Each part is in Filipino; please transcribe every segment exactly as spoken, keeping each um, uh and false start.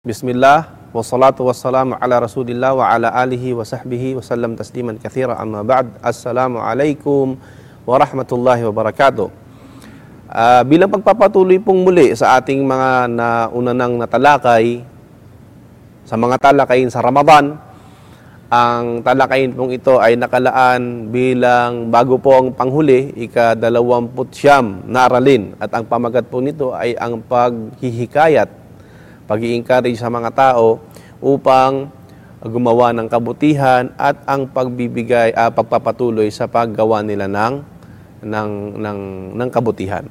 Bismillah, wassalatu wassalamu ala rasulillah wa ala alihi wa sahbihi wa sallam tasliman kathira amma ba'd. Assalamualaikum warahmatullahi wabarakatuh. Uh, bilang pagpapatuloy pong muli sa ating mga nauna nang natalakay, sa mga talakayin sa Ramadan, ang talakayin pong ito ay nakalaan bilang bago po ang panghuli, ika-dalawamput siyam na aralin. At ang pamagat po nito ay ang paghihikayat, pag-i-encourage sa mga tao upang gumawa ng kabutihan at ang pagbibigay, uh, pagpapatuloy sa paggawa nila ng, ng, ng, ng kabutihan.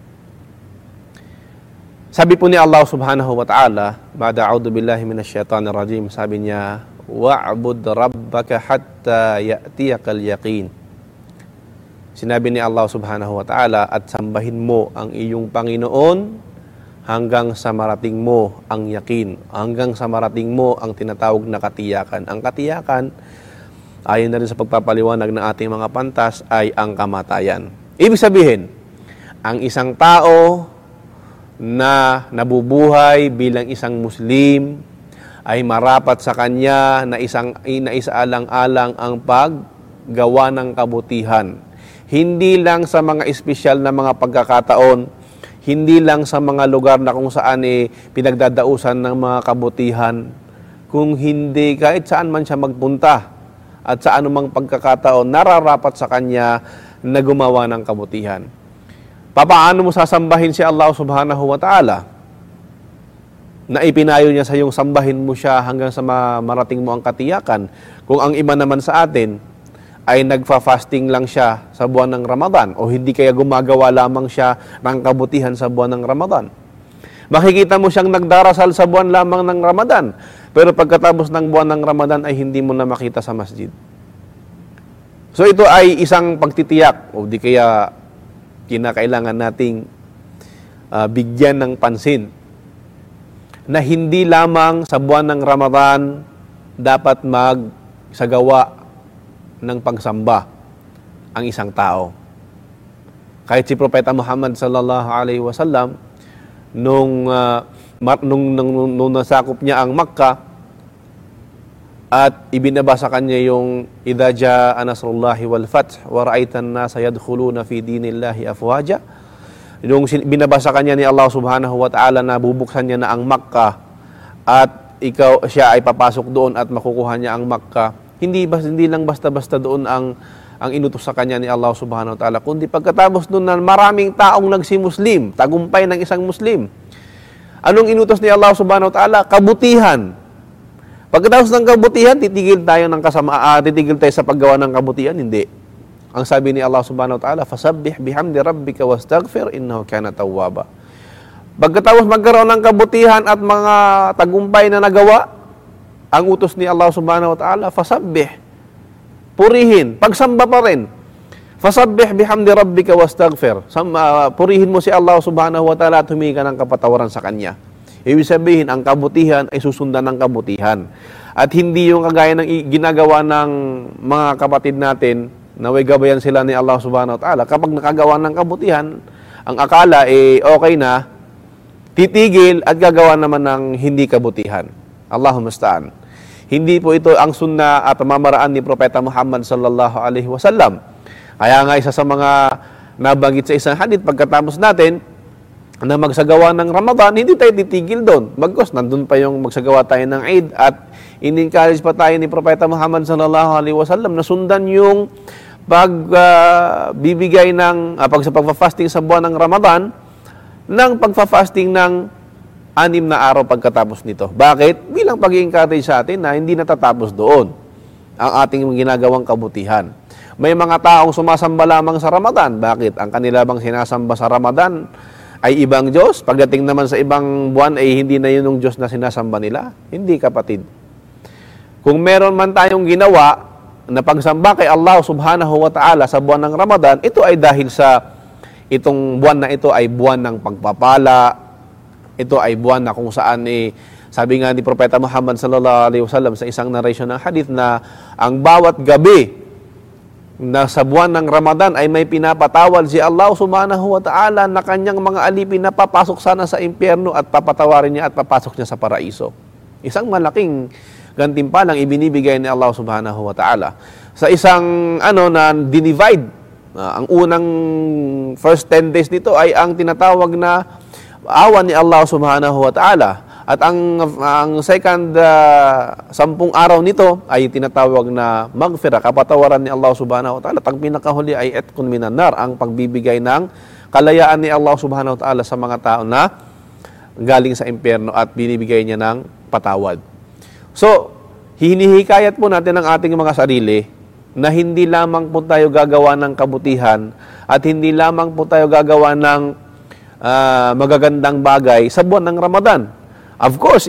Sabi po ni Allah subhanahu wa ta'ala, ba'da a'udhu billahi minasyaitanir rajim, sabi niya, wa'bud rabbaka hatta ya'tiyakal yaqin. Sinabi ni Allah subhanahu wa ta'ala, at sambahin mo ang iyong Panginoon hanggang sa marating mo ang yakin, hanggang sa marating mo ang tinatawag na katiyakan. Ang katiyakan, ayon na rin sa pagpapaliwanag ng ating mga pantas, ay ang kamatayan. Ibig sabihin, ang isang tao na nabubuhay bilang isang Muslim ay marapat sa kanya na isang na isaalang-alang ang paggawa ng kabutihan. Hindi lang sa mga espesyal na mga pagkakataon, hindi lang sa mga lugar na kung saan eh, pinagdadausan ng mga kabutihan, kung hindi kahit saan man siya magpunta at sa anumang pagkakataon, nararapat sa kanya na gumawa ng kabutihan. Papaano mo sasambahin si Allah subhanahu wa ta'ala? Na ipinayo niya sa iyong sambahin mo siya hanggang sa marating mo ang katiyakan. Kung ang iba naman sa atin ay nagfa-fasting lang siya sa buwan ng Ramadan o hindi kaya gumagawa lamang siya ng kabutihan sa buwan ng Ramadan. Makikita mo siyang nagdarasal sa buwan lamang ng Ramadan, pero pagkatapos ng buwan ng Ramadan ay hindi mo na makita sa masjid. So ito ay isang pagtitiyak o di kaya kinakailangan nating uh, bigyan ng pansin na hindi lamang sa buwan ng Ramadan dapat magsagawa ng pagsamba ang isang tao. Kahit si Propeta Muhammad sallallahu alaihi wasallam nung, uh, nung, nung, nung, nung nasakop niya ang Makkah at ibinaba sa kanya yung idza jaa nasrullahi wal fath wa ra'aitan nasa yadkhuluna fi dinillahi afwaja. Yung binaba sa kanya ni Allah subhanahu wa ta'ala na bubuksan niya na ang Makkah at ikaw siya ay papasok doon at makukuha niya ang Makkah. Hindi bas hindi lang basta-basta doon ang ang inutos sa kanya ni Allah subhanahu wa ta'ala, kundi pagkatapos doon na maraming taong nagsi-Muslim, tagumpay ng isang Muslim. Anong inutos ni Allah subhanahu wa ta'ala? Kabutihan. Pagkatapos ng kabutihan, titigil tayo ng kasama, uh, titigil tayo sa paggawa ng kabutihan? Hindi. Ang sabi ni Allah subhanahu wa ta'ala, fasabbih bihamdi rabbika wastaghfir innahu kana tawwaba. Pagkatapos magkaroon ng kabutihan at mga tagumpay na nagawa, ang utos ni Allah subhanahu wa ta'ala, fasabbih, purihin, pagsamba pa rin. Fasabbih bihamdi rabbika wastaghfir. Uh, purihin mo si Allah subhanahu wa ta'ala at humingi ka ng kapatawaran sa Kanya. Ibig sabihin, ang kabutihan ay susundan ng kabutihan. At hindi yung kagaya ng ginagawa ng mga kapatid natin, naway gabayan sila ni Allah subhanahu wa ta'ala. Kapag nakagawa ng kabutihan, ang akala eh okay na, titigil at gagawa naman ng hindi kabutihan. Allahumma musta'an. Hindi po ito ang sunna at pamamaraan ni Propeta Muhammad sallallahu alaihi wasallam. Kaya nga isa sa mga nabanggit sa isang hadith, pagkatapos natin na magsagawa ng Ramadan, hindi tayo titigil doon. Bagkus, nandun pa yung magsagawa tayo ng Eid at in-encourage pa tayo ni Propeta Muhammad sallallahu alaihi wasallam na sundan yung pagbibigay uh, ng uh, pag sa pagfa-fasting sa buwan ng Ramadan ng pagfa-fasting ng anim na araw pagkatapos nito. Bakit? Bilang pag-i-encourage sa atin na hindi natatapos doon ang ating ginagawang kabutihan. May mga taong sumasamba lamang sa Ramadan. Bakit? Ang kanila bang sinasamba sa Ramadan ay ibang Diyos? Pagdating naman sa ibang buwan ay hindi na yun yung Diyos na sinasamba nila? Hindi, kapatid. Kung meron man tayong ginawa na pagsamba kay Allah subhanahu wa ta'ala sa buwan ng Ramadan, ito ay dahil sa itong buwan na ito ay buwan ng pagpapala. Ito ay buwan na kung saan eh, sabi nga ni Propeta Muhammad sallallahu alaihi wasallam sa isang narration ng hadith na ang bawat gabi na sa buwan ng Ramadan ay may pinapatawad si Allah subhanahu wa ta'ala na kanyang mga alipin na papasok sana sa impyerno at papatawarin niya at papasok niya sa paraiso. Isang malaking gantimpalang ibinibigay ni Allah subhanahu wa ta'ala. Sa isang ano na dinivide, uh, ang unang first ten days nito ay ang tinatawag na awan ni Allah subhanahu wa ta'ala. At ang, ang second uh, sampung araw nito ay tinatawag na magfira, kapatawaran ni Allah subhanahu wa ta'ala. At ang pinakahuli ay etkun minan nar, ang pagbibigay ng kalayaan ni Allah subhanahu wa ta'ala sa mga tao na galing sa impyerno at binibigay niya ng patawad. So, hinihikayat po natin ang ating mga sarili na hindi lamang po tayo gagawa ng kabutihan at hindi lamang po tayo gagawa ng uh, magagandang bagay sa buwan ng Ramadan. Of course,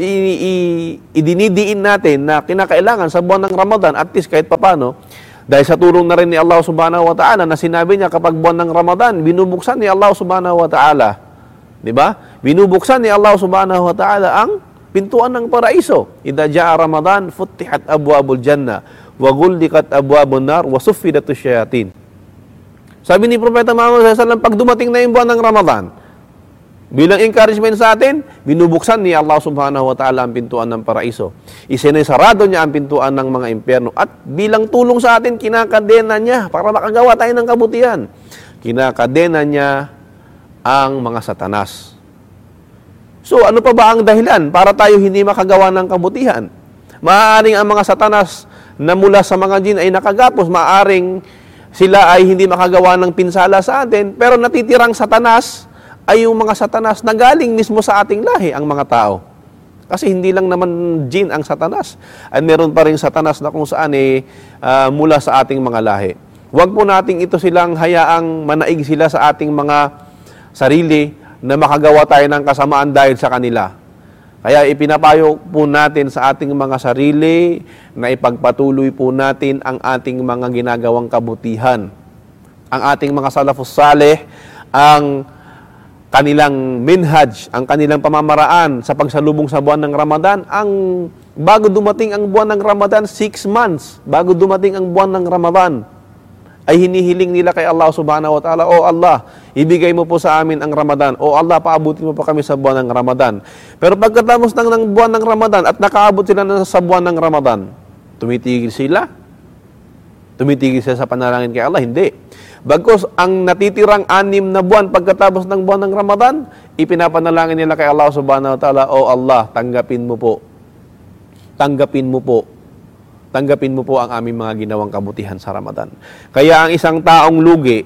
idinidiin natin na kinakailangan sa buwan ng Ramadan, at least kahit papano, dahil sa tulong na rin ni Allah subhanahu wa ta'ala na sinabi niya kapag buwan ng Ramadan, binubuksan ni Allah subhanahu wa ta'ala. Di ba? Binubuksan ni Allah subhanahu wa ta'ala ang pintuan ng paraiso. Idha ja'a Ramadan, futtihat abwabul jannah, wa guldikat abwabun nar, wa suffidatus syayatin. Sabi ni Propeta Muhammad sallallahu alaihi wasallam, pag dumating na yung buwan ng Ramadan, bilang encouragement sa atin, binubuksan ni Allah subhanahu wa ta'ala ang pintuan ng paraiso. Isinisarado niya ang pintuan ng mga impyerno. At bilang tulong sa atin, kinakadena niya para makagawa tayo ng kabutihan. Kinakadena niya ang mga satanas. So, ano pa ba ang dahilan para tayo hindi makagawa ng kabutihan? Maaaring ang mga satanas na mula sa mga jin ay nakagapos. Maaaring sila ay hindi makagawa ng pinsala sa atin. Pero natitirang satanas ay yung mga satanas na galing mismo sa ating lahi, ang mga tao. Kasi hindi lang naman jin ang satanas. Ay meron pa rin satanas na kung saan eh, uh, mula sa ating mga lahi. Huwag po nating ito silang hayaang manaig sila sa ating mga sarili na makagawa tayo ng kasamaan dahil sa kanila. Kaya ipinapayo po natin sa ating mga sarili na ipagpatuloy po natin ang ating mga ginagawang kabutihan. Ang ating mga salafus saleh, ang kanilang minhaj, ang kanilang pamamaraan sa pagsalubong sa buwan ng Ramadan, ang bago dumating ang buwan ng Ramadan, six months, bago dumating ang buwan ng Ramadan, ay hinihiling nila kay Allah subhanahu wa ta'ala, O Allah, ibigay mo po sa amin ang Ramadan. O Allah, paabutin mo pa kami sa buwan ng Ramadan. Pero pagkatapos ng, ng buwan ng Ramadan at nakaabot sila na sa buwan ng Ramadan, tumitigil sila? Tumitigil sila sa panalangin kay Allah? Hindi. Bagkus ang natitirang anim na buwan pagkatapos ng buwan ng Ramadan, ipinapanalangin nila kay Allah subhanahu wa ta'ala, O Allah, tanggapin mo po. Tanggapin mo po. Tanggapin mo po ang aming mga ginawang kabutihan sa Ramadan. Kaya ang isang taong lugi,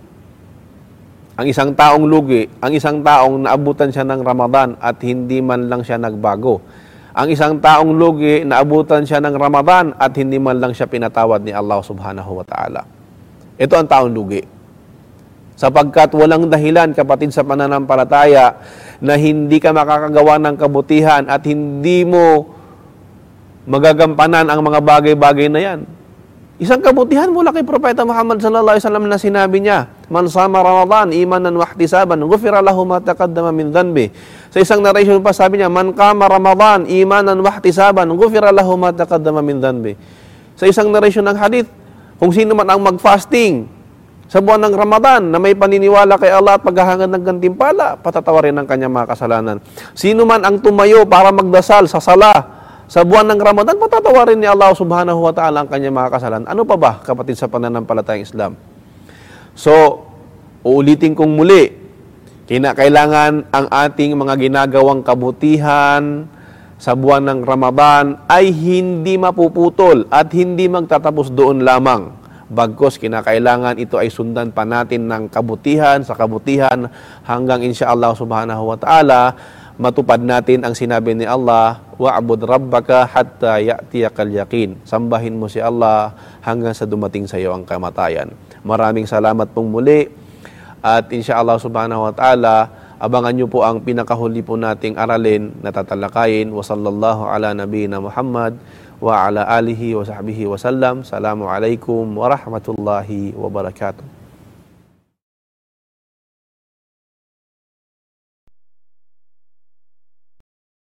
ang isang taong lugi, ang isang taong naabutan siya ng Ramadan at hindi man lang siya nagbago. Ang isang taong lugi, naabutan siya ng Ramadan at hindi man lang siya pinatawad ni Allah subhanahu wa ta'ala. Ito ang taong lugi. Sapagkat walang dahilan, kapatid, sa pananampalataya na hindi ka makakagawa ng kabutihan at hindi mo magagampanan ang mga bagay-bagay na yan. Isang kabutihan mula kay Propeta Muhammad sallallahu alaihi wasallam na sinabi niya, Man sama Ramadan imanan wa ihtisaban, ghufira lahu ma taqaddama min dhanbi. Sa isang narration pa sabi niya, Man qama Ramadan imanan wa ihtisaban, ghufira lahu ma taqaddama min dhanbi. Sa isang narration ng hadith, kung sino man ang mag-fasting sa buwan ng Ramadan na may paniniwala kay Allah at paghahangad ng gantimpala, patatawarin ang kanyang mga kasalanan. Sino man ang tumayo para magdasal sa sala sa buwan ng Ramadan, patatawarin ni Allah subhanahu wa ta'ala ang kanyang mga kasalanan. Ano pa ba, kapatid, sa pananampalatayang Islam? So, uulitin kong muli, kinakailangan ang ating mga ginagawang kabutihan sa buwan ng Ramadan ay hindi mapuputol at hindi magtatapos doon lamang. Bagkus, kinakailangan ito ay sundan pa natin ng kabutihan sa kabutihan hanggang insyaallah subhanahu wa ta'ala matupad natin ang sinabi ni Allah, wa'bud rabbaka hatta ya'tiyakal yaqin. Sambahin mo si Allah hanggang sa dumating sa iyo ang kamatayan. Maraming salamat pong muli at insyaallah subhanahu wa ta'ala abangan nyo po ang pinakahuli po nating aralin na tatalakayin. Wa sallallahu ala nabiyina Muhammad wa ala alihi wa sahbihi wa sallam. Assalamu alaikum wa rahmatullahi wa barakatuh.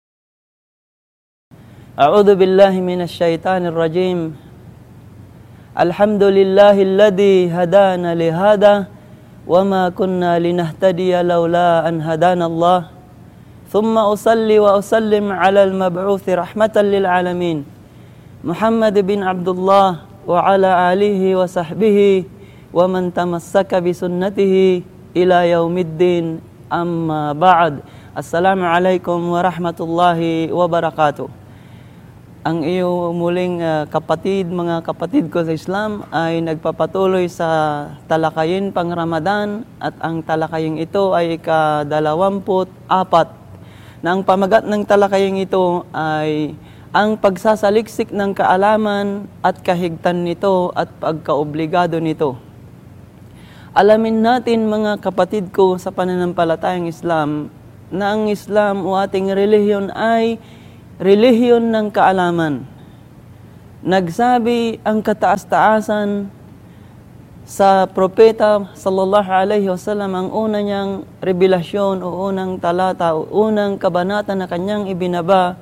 A'udzu billahi minasy syaithanir rajim. Alhamdulillahilladzi hadana lihada wa ma kunna linahtadiya laula an hadana Allah. Thumma usalli wa usallim ala al-mab'uthi rahmatan lil alamin. Muhammad bin Abdullah wa ala alihi wa sahbihi wa man tamassaka bi sunnatihi ila yaumiddin, amma ba'd. Assalamualaikum warahmatullahi wabarakatuh. Ang iyo muling uh, kapatid, mga kapatid ko sa Islam ay nagpapatuloy sa talakayin pang Ramadan at ang talakayin ito ay ikadalawamput apat. Na ang pamagat ng talakayin ito ay ang pagsasaliksik ng kaalaman at kahigtan nito at pagkaobligado nito. Alamin natin mga kapatid ko sa pananampalatayang Islam na ang Islam o ating relihiyon ay relihiyon ng kaalaman. Nagsabi ang kataas-taasan sa propeta sallallahu alaihi wasallam, ang una niyang revelasyon o unang talata o unang kabanata na kanyang ibinaba,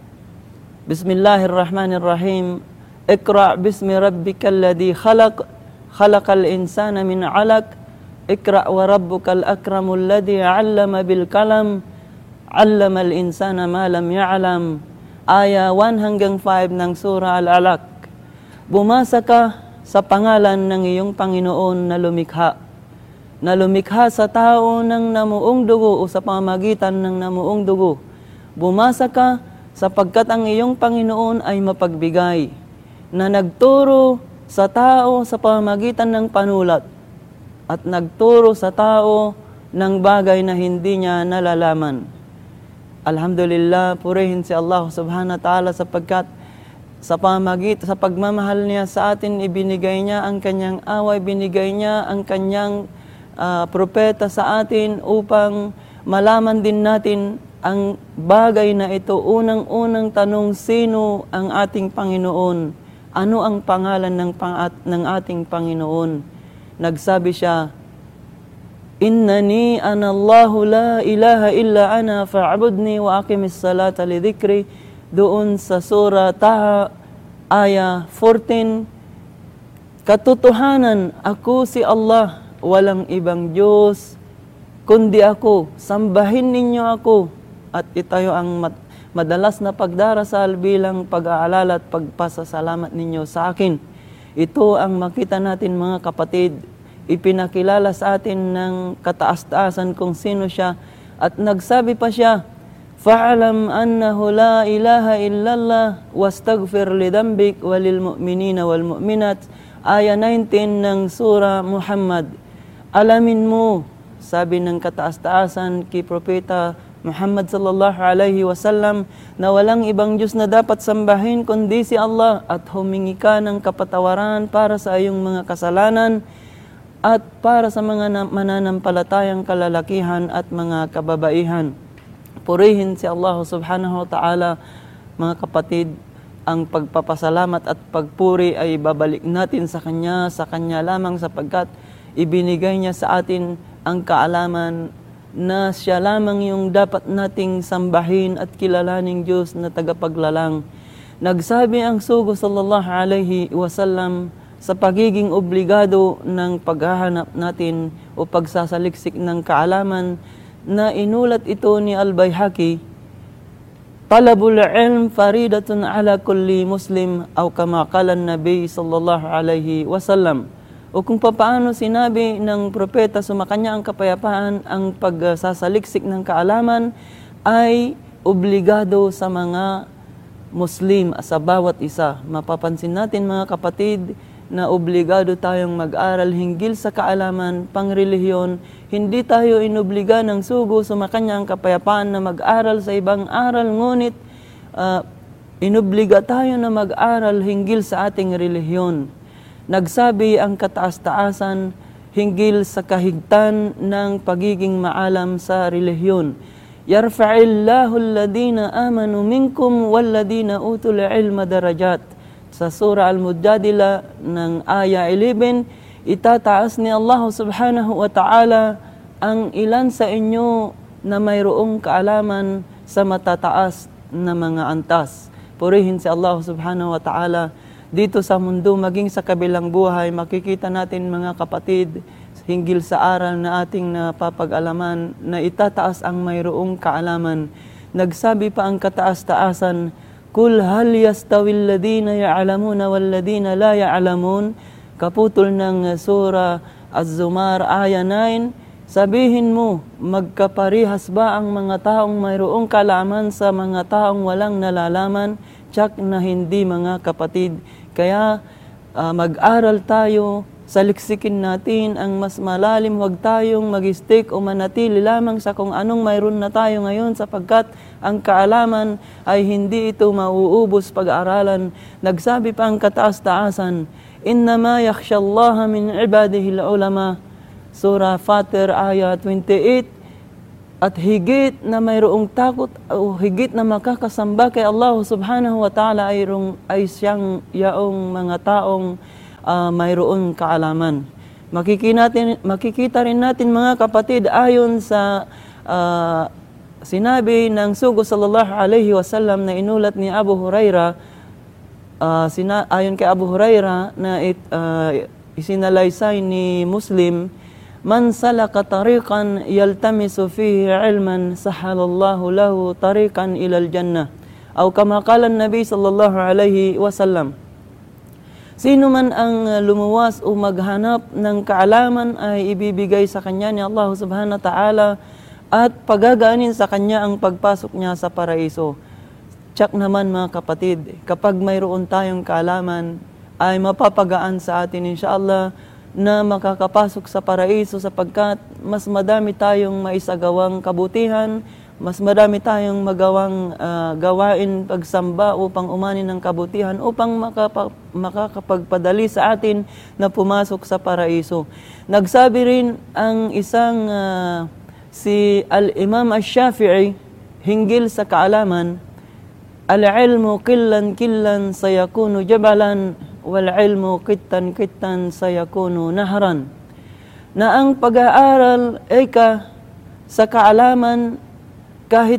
Bismillahirrahmanirrahim, Iqra' bismi rabbikal ladzi khalaq, khalaqal insana min 'alaq, Iqra' wa rabbukal akramul ladzi 'allama bil kalam, 'allamal insana ma lam ya'lam. Aya one hanggang five ng Surah Al-Alaq. Bumasa ka sa pangalan ng iyong Panginoon na lumikha, na lumikha sa tao ng namuong dugo o sa pamamagitan ng namuong dugo. Bumasa ka sapagkat ang iyong Panginoon ay mapagbigay, na nagturo sa tao sa pamamagitan ng panulat at nagturo sa tao ng bagay na hindi niya nalalaman. Alhamdulillah, purihin si Allah subhanahu wa ta'ala sapagkat sa pamagit, sa pagmamahal niya sa atin, ibinigay niya ang kanyang away, binigay niya ang kanyang uh, propeta sa atin upang malaman din natin ang bagay na ito. Unang-unang tanong, sino ang ating Panginoon? Ano ang pangalan ng, pang ng ating Panginoon? Nagsabi siya, Innani anallahu la ilaha illa ana fa'budni wa aqimis salata li dhikri, doon sa surah Taha aya fourteen. Katotohanan, ako si Allah, walang ibang Diyos kundi ako, sambahin ninyo ako. At itayo ang mat madalas na pagdarasal bilang pag-aalala at pagpasasalamat ninyo sa akin. Ito ang makita natin mga kapatid, ipinakilala sa atin ng kataas-taasan kung sino siya. At nagsabi pa siya, Fa'alam annahu la ilaha illallah wastaghfir lidambik walil mu'minina wal mu'minat. Aya nineteen ng Surah Muhammad. Alamin mo, sabi ng kataas-taasan kay Propeta Muhammad sallallahu alaihi wasallam, na walang ibang Diyos na dapat sambahin kundi si Allah, at humingi ka ng kapatawaran para sa iyong mga kasalanan at para sa mga mananampalatayang kalalakihan at mga kababaihan. Purihin si Allah subhanahu wa ta'ala, mga kapatid. Ang pagpapasalamat at pagpuri ay babalik natin sa Kanya, sa Kanya lamang, sapagkat ibinigay niya sa atin ang kaalaman na siya lamang yung dapat nating sambahin at kilalaning Diyos na tagapaglalang. Nagsabi ang sugo sallallahu alaihi wasallam sa pagiging obligado ng paghahanap natin o pagsasaliksik ng kaalaman, na inulat ito ni Al-Baihaqi, Talabul ilm faridatun ala kulli muslim, aw kama qala an-nabi sallallahu alaihi wasallam. O kung papaano sinabi ng propeta, sumakanya ang kapayapaan, ang pagsasaliksik ng kaalaman ay obligado sa mga Muslim, sa bawat isa. Mapapansin natin mga kapatid na obligado tayong mag-aral hinggil sa kaalaman, pangrelihiyon. Hindi tayo inobliga ng sugo, sumakanya ang kapayapaan na mag-aral sa ibang aral, ngunit uh, inobliga tayo na mag-aral hinggil sa ating relihiyon. Nagsabi ang kataas-taasan hinggil sa kahigtan ng pagiging maalam sa relihiyon. Yarfa'illahu alladhina amanu minkum walladhina utul ilma darajat. Sa Surah Al-Mujadila ng aya eleven, itataas ni Allah subhanahu wa ta'ala ang ilan sa inyo na mayroong kaalaman sa matataas na mga antas. Purihin si Allah subhanahu wa ta'ala. dito sa mundo, maging sa kabilang buhay, makikita natin mga kapatid, hinggil sa aral na ating napapag-alaman, na itataas ang mayroong kaalaman. Nagsabi pa ang kataas-taasan, Kul hal yastawil ladina ya'lamuna wal ladina la ya'lamun. Kaputol ng Surah Az-Zumar, Aya nine, sabihin mo, magkaparihas ba ang mga taong mayroong kaalaman sa mga taong walang nalalaman? Tsak na hindi, mga kapatid. Kaya uh, mag-aral tayo, saliksikin natin ang mas malalim, huwag tayong mag-stick o manatili lamang sa kung anong mayroon na tayo ngayon, sapagkat ang kaalaman ay hindi ito mauubos pag-aaralan. Nagsabi pa ang kataas-taasan, Innama yakhshallaha min ibadihi al-ulama. Surah Fatir, Aya twenty-eight. At higit na mayroong takot o higit na makakasamba kay Allah subhanahu wa ta'ala ay, ay siyang yaong mga taong uh, mayroong kaalaman. Makikita, natin, makikita rin natin mga kapatid, ayon sa uh, sinabi ng Sugo sallallahu alaihi wasallam na inulat ni Abu Huraira, uh, sina, ayon kay Abu Huraira na it, uh, isinalaysay ni Muslim, Man salaka tariqan yaltamisu fihi ilman sahalallahu lahu tariqan ilal jannah. Aw kama qala an-nabi sallallahu alaihi wasallam. Sino man ang lumuwas o maghanap ng kaalaman ay ibibigay sa kanya ni Allah subhanahu wa ta'ala at pagagaanin sa kanya ang pagpasok niya sa paraiso. Tsak naman mga kapatid, kapag mayroon tayong kaalaman ay mapapagaan sa atin insyaAllah na makakapasok sa paraiso, sapagkat mas madami tayong maisagawang kabutihan, mas madami tayong magawang uh, gawain pagsamba upang umani ng kabutihan, upang makapa, makakapagpadali sa atin na pumasok sa paraiso. Nagsabi rin ang isang uh, si Al-Imam Ash-Shafi'i hinggil sa kaalaman, Al-ilmu killan killan sayakunu jabalan wal ilmu kittan kittan sayakunu nahran. Na ang pag-aaral ay ka sa kaalaman kahit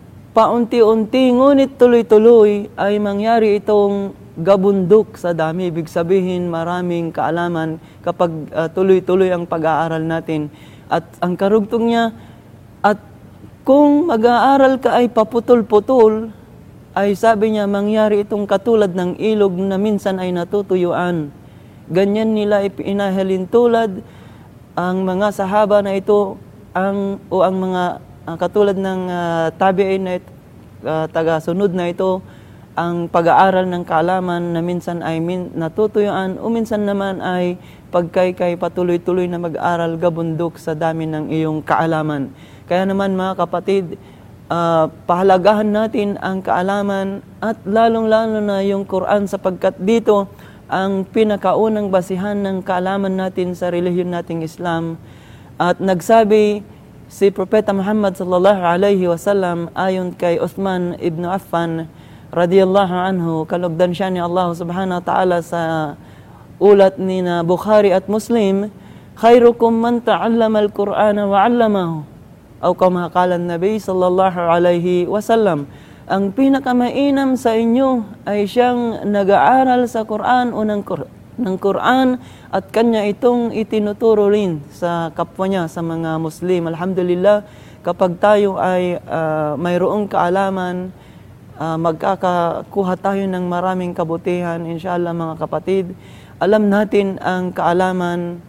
paunti-unti ngunit tuloy-tuloy ay mangyari itong gabundok sa dami. Ibig sabihin maraming kaalaman kapag uh, tuloy-tuloy ang pag-aaral natin. At ang karugtong niya, at kung mag-aaral ka ay paputol-putol, ay sabi niya, mangyari itong katulad ng ilog na minsan ay natutuyuan. Ganyan nila ipinahalin tulad ang mga sahaba na ito, ang, o ang mga uh, katulad ng uh, tabi'in na ito, uh, taga-sunod na ito, ang pag-aaral ng kaalaman na minsan ay min, natutuyuan o minsan naman ay pagkay-kay patuloy-tuloy na mag-aral gabundok sa dami ng iyong kaalaman. Kaya naman mga kapatid, Uh, pahalagahan natin ang kaalaman at lalong-lalo na yung Quran, sapagkat dito ang pinakaunang basihan ng kaalaman natin sa relihiyon nating Islam. At nagsabi si Propeta Muhammad sallallahu alaihi wasallam ayon kay Uthman ibn Affan radiyallahu anhu, kalugdan siya ni Allah subhanahu wa ta'ala sa ulat ni na Bukhari at Muslim, khairukum man ta'allama al-Qur'ana wa 'allamahu. O kama qala an-nabi sallallahu alaihi wasallam, ang pinakamainam sa inyo ay siyang nag-aaral sa Quran o ng, ng Quran at kanya itong itinuturo rin sa kapwa niya, sa mga Muslim. Alhamdulillah, kapag tayo ay uh, mayroong kaalaman, uh, magkakakuha tayo ng maraming kabutihan, inshallah mga kapatid. Alam natin ang kaalaman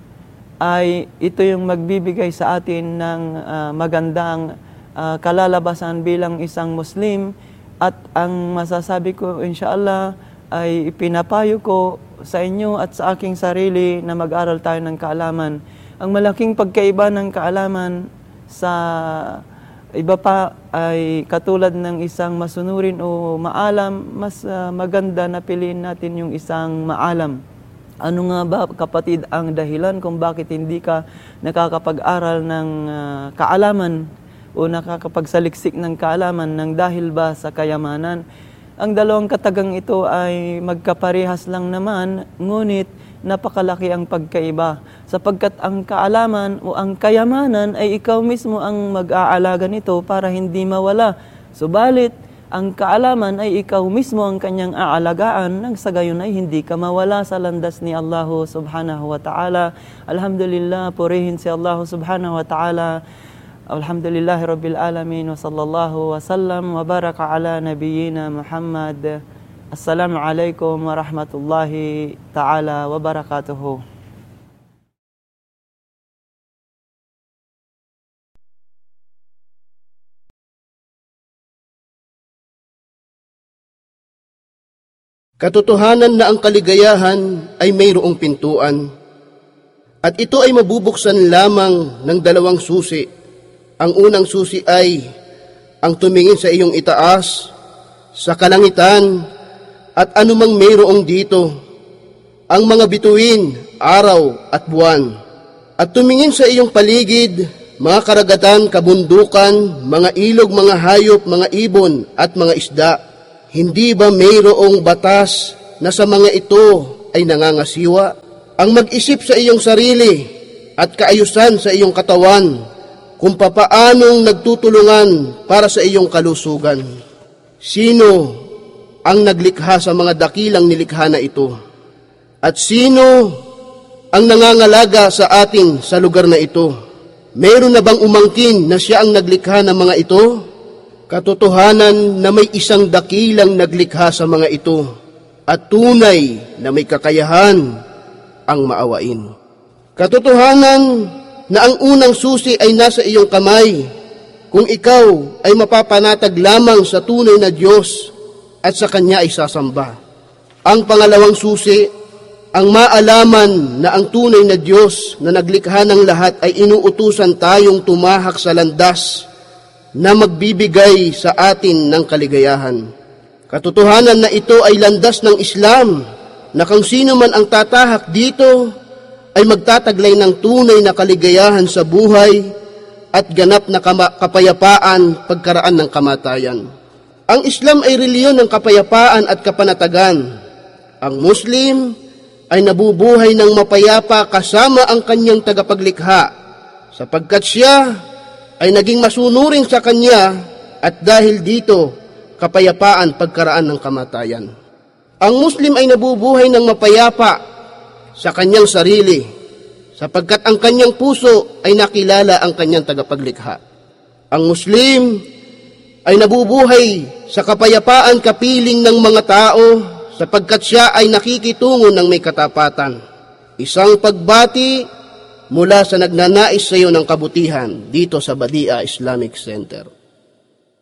ay ito yung magbibigay sa atin ng uh, magandang uh, kalalabasan bilang isang Muslim. At ang masasabi ko inshallah ay ipinapayo ko sa inyo at sa aking sarili na mag-aral tayo ng kaalaman. Ang malaking pagkaiba ng kaalaman sa iba pa ay katulad ng isang masunurin o maalam, mas uh, maganda na piliin natin yung isang maalam. Ano nga ba kapatid ang dahilan kung bakit hindi ka nakakapag-aral ng uh, kaalaman o nakakapagsaliksik ng kaalaman, ng dahil ba sa kayamanan? Ang dalawang katagang ito ay magkaparehas lang naman, ngunit napakalaki ang pagkaiba. Sapagkat ang kaalaman o ang kayamanan ay ikaw mismo ang mag-aalaga nito para hindi mawala. Subalit, ang kaalaman ay ikaw mismo ang kanyang aalagaan, nang sa gayon ay hindi ka mawala sa landas ni Allah subhanahu wa ta'ala. Alhamdulillah, purihin si Allah subhanahu wa ta'ala. Alhamdulillahi rabbil alamin, wa sallallahu wa sallam wa baraka ala nabiyyina Muhammad. Assalamualaikum warahmatullahi ta'ala wabarakatuhu. Katotohanan na ang kaligayahan ay mayroong pintuan, at ito ay mabubuksan lamang ng dalawang susi. Ang unang susi ay ang tumingin sa iyong itaas, sa kalangitan, at anumang mayroong dito, ang mga bituin, araw at buwan, at tumingin sa iyong paligid, mga karagatan, kabundukan, mga ilog, mga hayop, mga ibon, at mga isda. Hindi ba mayroong batas na sa mga ito ay nangangasiwa? Ang mag-isip sa iyong sarili at kaayusan sa iyong katawan kung papaanong nagtutulungan para sa iyong kalusugan. Sino ang naglikha sa mga dakilang nilikha na ito? At sino ang nangangalaga sa atin sa lugar na ito? Mayroon na bang umangkin na siya ang naglikha ng mga ito? Katotohanan na may isang dakilang naglikha sa mga ito at tunay na may kakayahan ang maawain. Katotohanan na ang unang susi ay nasa iyong kamay kung ikaw ay mapapanatag lamang sa tunay na Diyos at sa Kanya ay sasamba. Ang pangalawang susi, ang maalaman na ang tunay na Diyos na naglikha ng lahat ay inuutusan tayong tumahak sa landas na magbibigay sa atin ng kaligayahan. Katotohanan na ito ay landas ng Islam, na kung sino man ang tatahak dito ay magtataglay ng tunay na kaligayahan sa buhay at ganap na kapayapaan pagkaraan ng kamatayan. Ang Islam ay reliyon ng kapayapaan at kapanatagan. Ang Muslim ay nabubuhay ng mapayapa kasama ang kanyang tagapaglikha, sapagkat siya ay naging masunurin sa Kanya at dahil dito, kapayapaan pagkaraan ng kamatayan. Ang Muslim ay nabubuhay ng mapayapa sa kanyang sarili, sapagkat ang kanyang puso ay nakilala ang kanyang tagapaglikha. Ang Muslim ay nabubuhay sa kapayapaan kapiling ng mga tao, sapagkat siya ay nakikitungo ng may katapatan. Isang pagbati mula sa nagnanais sa iyo ng kabutihan dito sa Badia Islamic Center.